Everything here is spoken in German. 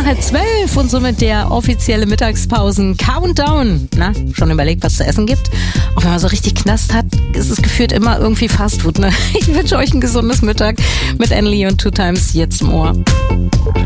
nach 11:30 und somit der offizielle Mittagspausen-Countdown. Na, schon überlegt, was zu essen gibt? Auch wenn man so richtig Knast hat, ist es gefühlt immer irgendwie Fastfood, ne? Ich wünsche euch ein gesundes Mittag mit Annelie und Two Times jetzt im Ohr.